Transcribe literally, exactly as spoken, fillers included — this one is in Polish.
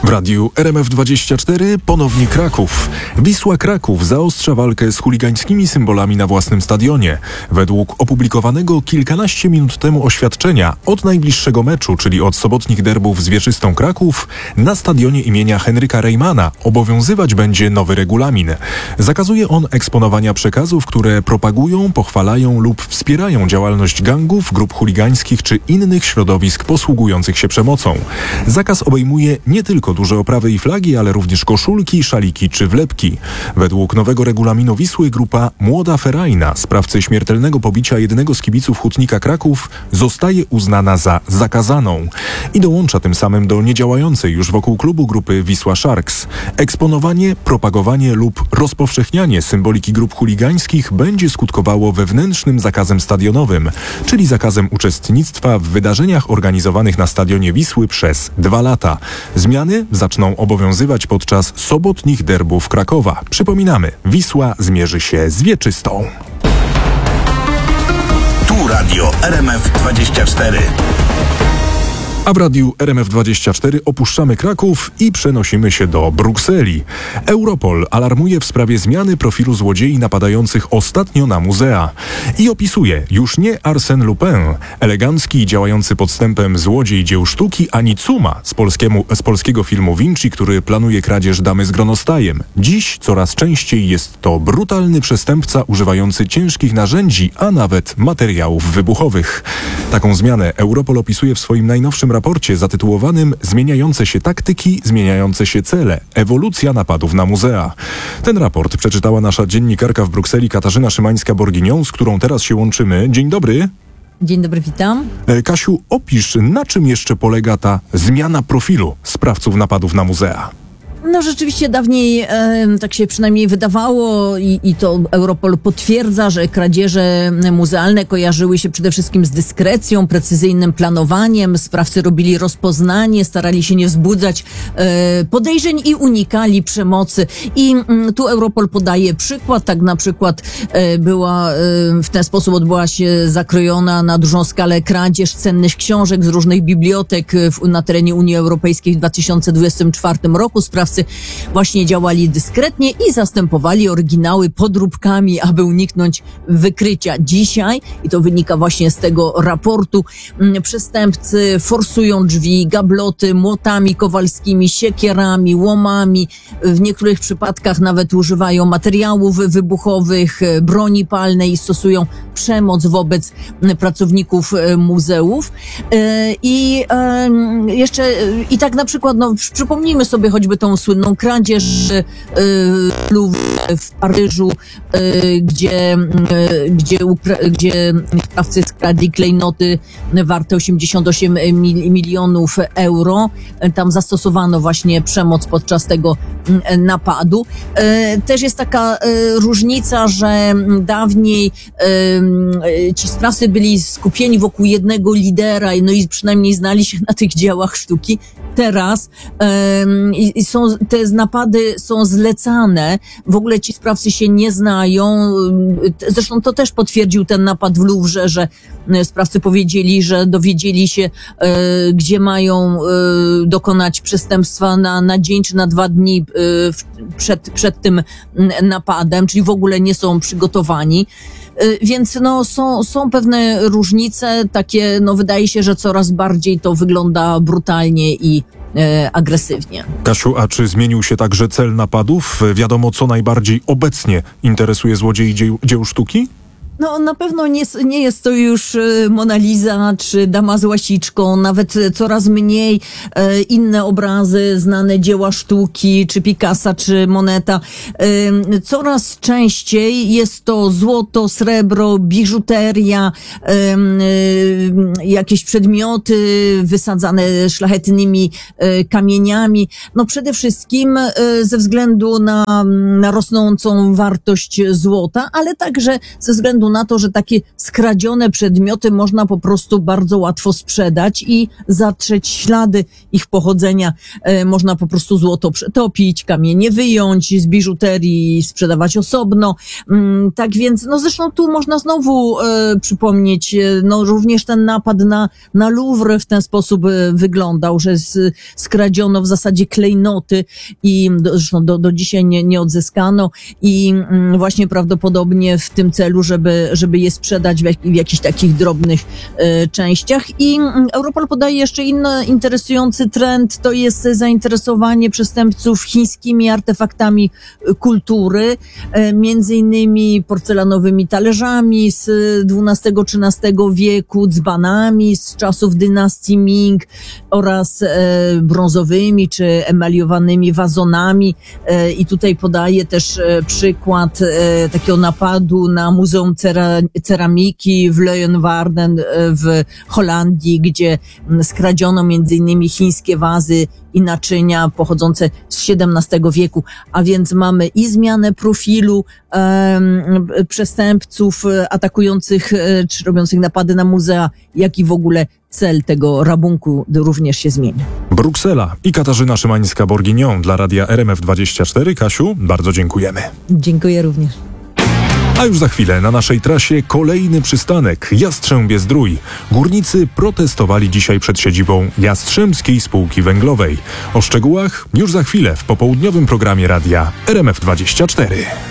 W radiu R M F dwadzieścia cztery ponownie Kraków. Wisła Kraków zaostrza walkę z chuligańskimi symbolami na własnym stadionie. Według opublikowanego kilkanaście minut temu oświadczenia od najbliższego meczu, czyli od sobotnich derbów z Wieczystą Kraków, na stadionie imienia Henryka Reymana obowiązywać będzie nowy regulamin. Zakazuje on eksponowania przekazów, które propagują, pochwalają lub wspierają działalność gangów, grup chuligańskich czy innych środowisk posługujących się przemocą. Zakaz obejmuje nie tylko duże oprawy i flagi, ale również koszulki, szaliki czy wlepki. Według nowego regulaminu Wisły grupa Młoda Ferajna, sprawcy śmiertelnego pobicia jednego z kibiców Hutnika Kraków, zostaje uznana za zakazaną i dołącza tym samym do niedziałającej już wokół klubu grupy Wisła Sharks. Eksponowanie, propagowanie lub rozpowszechnianie symboliki grup chuligańskich będzie skutkowało wewnętrznym zakazem stadionowym, czyli zakazem uczestnictwa w wydarzeniach organizowanych na stadionie Wisły przez dwa lata. Zmiany zaczną obowiązywać podczas sobotnich derbów Krakowa. Przypominamy, Wisła zmierzy się z Wieczystą. Tu Radio R M F dwadzieścia cztery. A w radiu R M F dwadzieścia cztery opuszczamy Kraków i przenosimy się do Brukseli. Europol alarmuje w sprawie zmiany profilu złodziei napadających ostatnio na muzea. I opisuje już nie Arsène Lupin, elegancki i działający podstępem złodziej dzieł sztuki, ani Cuma z, polskiemu, z polskiego filmu Vinci, który planuje kradzież damy z gronostajem. Dziś coraz częściej jest to brutalny przestępca używający ciężkich narzędzi, a nawet materiałów wybuchowych. Taką zmianę Europol opisuje w swoim najnowszym raporcie zatytułowanym Zmieniające się taktyki, zmieniające się cele. Ewolucja napadów na muzea. Ten raport przeczytała nasza dziennikarka w Brukseli Katarzyna Szymańska-Borginią, z którą teraz się łączymy. Dzień dobry. Dzień dobry, witam. Kasiu, opisz, na czym jeszcze polega ta zmiana profilu sprawców napadów na muzea? No rzeczywiście dawniej e, tak się przynajmniej wydawało i, i to Europol potwierdza, że kradzieże muzealne kojarzyły się przede wszystkim z dyskrecją, precyzyjnym planowaniem. Sprawcy robili rozpoznanie, starali się nie wzbudzać e, podejrzeń i unikali przemocy. I m, tu Europol podaje przykład. Tak na przykład e, była e, w ten sposób odbyła się zakrojona na dużą skalę kradzież cennych książek z różnych bibliotek w, na terenie Unii Europejskiej w dwa tysiące dwudziestym czwartym roku. Sprawcy właśnie działali dyskretnie i zastępowali oryginały podróbkami, aby uniknąć wykrycia. Dzisiaj, i to wynika właśnie z tego raportu, przestępcy forsują drzwi, gabloty, młotami kowalskimi, siekierami, łomami. W niektórych przypadkach nawet używają materiałów wybuchowych, broni palnej i stosują przemoc wobec pracowników muzeów. I jeszcze, i tak na przykład, no, przypomnijmy sobie choćby tą słynną kradzież y, w Paryżu, y, gdzie, y, gdzie, ukra- gdzie sprawcy skradli klejnoty warte osiemdziesiąt osiem milionów euro. Tam zastosowano właśnie przemoc podczas tego y, napadu. Y, też jest taka y, różnica, że dawniej y, ci sprawcy byli skupieni wokół jednego lidera, no i przynajmniej znali się na tych dziełach sztuki. Teraz um, i, i są, te napady są zlecane, w ogóle ci sprawcy się nie znają. Zresztą to też potwierdził ten napad w Louvre, że sprawcy powiedzieli, że dowiedzieli się, e, gdzie mają e, dokonać przestępstwa na, na dzień czy na dwa dni e, w, przed, przed tym napadem, czyli w ogóle nie są przygotowani. Więc no, są, są pewne różnice, takie, no wydaje się, że coraz bardziej to wygląda brutalnie i e, agresywnie. Kasiu, a czy zmienił się także cel napadów? Wiadomo, co najbardziej obecnie interesuje złodziei dzieł, dzieł sztuki? No na pewno nie, nie jest to już Mona Lisa czy Dama z łasiczką, nawet coraz mniej e, inne obrazy, znane dzieła sztuki, czy Picassa, czy Moneta. E, coraz częściej jest to złoto, srebro, biżuteria, e, e, jakieś przedmioty wysadzane szlachetnymi e, kamieniami. No przede wszystkim e, ze względu na, na rosnącą wartość złota, ale także ze względu względu na to, że takie skradzione przedmioty można po prostu bardzo łatwo sprzedać i zatrzeć ślady ich pochodzenia. E, można po prostu złoto przetopić, kamienie wyjąć z biżuterii, sprzedawać osobno. Mm, tak więc, no zresztą tu można znowu e, przypomnieć, e, no również ten napad na, na Louvre w ten sposób e, wyglądał, że z, skradziono w zasadzie klejnoty i do, zresztą do, do dzisiaj nie, nie odzyskano i mm, właśnie prawdopodobnie w tym celu, żeby, żeby je sprzedać w, jak, w jakichś takich drobnych e, częściach. I mm, Europol podaje jeszcze inny interesujący trend, to jest zainteresowanie przestępców chińskimi artefaktami kultury, e, między innymi porcelanowymi talerzami z dwunastego trzynastego wieku, dzbanami z czasów dynastii Ming oraz e, brązowymi czy emaliowanymi wazonami. E, I tutaj podaję też e, przykład e, takiego napadu na Muzeum Cera, Ceramiki w Leeuwarden e, w Holandii, gdzie m, skradziono między innymi chińskie wazy i naczynia pochodzące z siedemnastego wieku, a więc mamy i zmianę profilu um, przestępców atakujących e, czy robiących napady na muzea, jak i w ogóle cel tego rabunku również się zmienia. Bruksela i Katarzyna Szymańska-Borginion dla Radia R M F dwadzieścia cztery. Kasiu, bardzo dziękujemy. Dziękuję również. A już za chwilę na naszej trasie kolejny przystanek Jastrzębie Zdrój. Górnicy protestowali dzisiaj przed siedzibą Jastrzębskiej Spółki Węglowej. O szczegółach już za chwilę w popołudniowym programie radia R M F dwadzieścia cztery.